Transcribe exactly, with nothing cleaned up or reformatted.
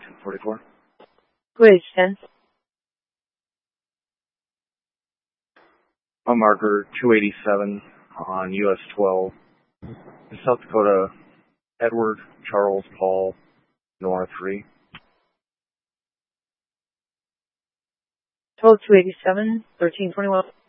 forty-four. Bridge ten. On marker two eighty-seven on U S twelve. South Dakota, Edward Charles Paul, Nora three. twelve two eighty-seven, thirteen twenty-one.